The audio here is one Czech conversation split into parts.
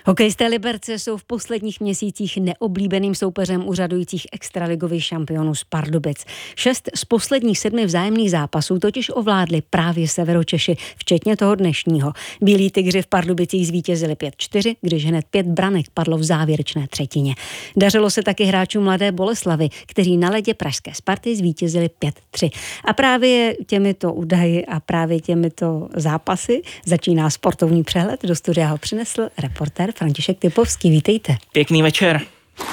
Hokejisté Liberce jsou v posledních měsících neoblíbeným soupeřem úřadujících extraligových šampionů z Pardubic. 6 z posledních 7 vzájemných zápasů totiž ovládli právě Severočeši, včetně toho dnešního. Bílí tygři v Pardubicích zvítězili 5-4, když hned 5 branek padlo v závěrečné třetině. Dařilo se taky hráčům Mladé Boleslavi, kteří na ledě pražské Sparty zvítězili 5-3. A právě těmito údaji a právě těmito zápasy začíná sportovní přehled. Do studia ho přinesl reportér František Typovský. Vítejte. Pěkný večer.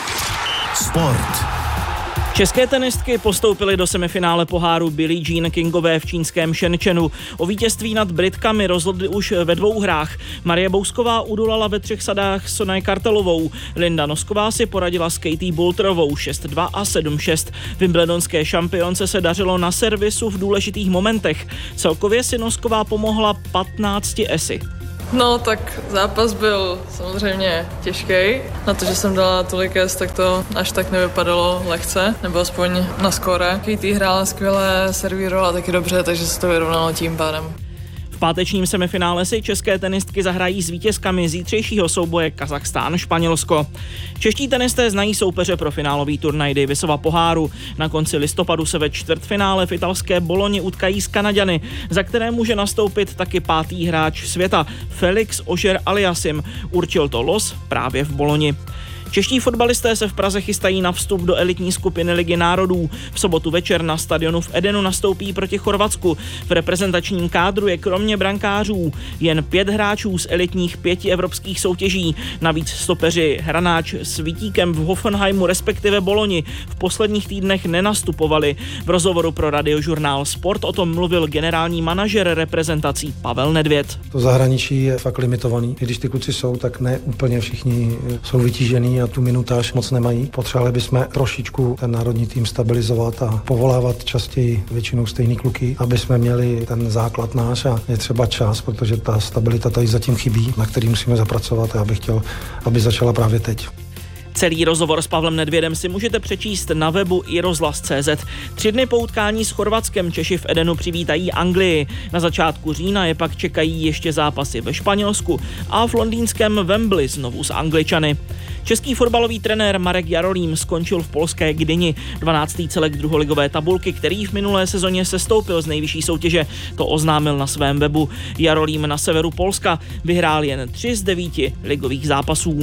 Sport. České tenistky postoupily do semifinále poháru Billie Jean Kingové v čínském Shenzhenu. O vítězství nad Britkami rozhodli už ve 2 hrách. Marie Bousková udolala ve 3 sadách Sonaj Kartelovou. Linda Nosková si poradila s Katie Boulterovou 6-2 a 7-6. Wimbledonské šampionce se dařilo na servisu v důležitých momentech. Celkově si Nosková pomohla 15 esy. No, tak zápas byl samozřejmě těžký. Na to, že jsem dala tolik es, tak to až tak nevypadalo lehce, nebo aspoň na skóre. Katie hrála skvěle, servírovala taky dobře, takže se to vyrovnalo tím pádem. V pátečním semifinále si české tenistky zahrají s vítězkami zítřejšího souboje Kazachstán-Španělsko. Čeští tenisté znají soupeře pro finálový turnaj Davisova poháru. Na konci listopadu se ve čtvrtfinále v italské Boloni utkají s Kanaďany, za které může nastoupit taky 5. hráč světa Felix Auger-Aliassime. Určil to los právě v Boloni. Čeští fotbalisté se v Praze chystají na vstup do elitní skupiny Ligy národů. V sobotu večer na stadionu v Edenu nastoupí proti Chorvatsku. V reprezentačním kádru je kromě brankářů jen 5 hráčů z elitních 5 evropských soutěží. Navíc stopeři Hranáč s Vítíkem v Hoffenheimu respektive Boloni v posledních týdnech nenastupovali. V rozhovoru pro Radiožurnál Sport o tom mluvil generální manažer reprezentací Pavel Nedvěd. To zahraničí je fakt limitovaný. Když ty kluci jsou, tak ne úplně všichni jsou vytížení a tu minutáž moc nemají. Potřebovali bychom trošičku ten národní tým stabilizovat a povolávat častěji většinou stejný kluky, aby jsme měli ten základ náš a je třeba čas, protože ta stabilita tady zatím chybí, na který musíme zapracovat a já bych chtěl, aby začala právě teď. Celý rozhovor s Pavlem Nedvědem si můžete přečíst na webu iRozhlas.cz. 3 dny po utkání s Chorvatskem Češi v Edenu přivítají Anglii. Na začátku října je pak čekají ještě zápasy ve Španělsku a v londýnském Wembley znovu s Angličany. Český fotbalový trenér Marek Jarolím skončil v polské Gdyni, 12. celek druholigové tabulky, který v minulé sezóně sestoupil z nejvyšší soutěže. To oznámil na svém webu. Jarolím na severu Polska vyhrál jen 3 z 9 ligových zápasů.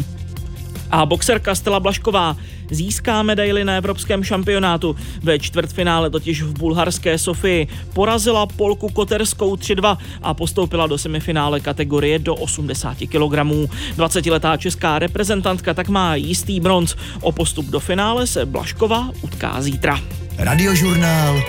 A boxerka Stella Blažková získá medaili na evropském šampionátu. Ve čtvrtfinále totiž v bulharské Sofii porazila Polku Koterskou 3-2 a postoupila do semifinále kategorie do 80 kg. 20letá česká reprezentantka tak má jistý bronz. O postup do finále se Blažková utká zítra. Radiožurnál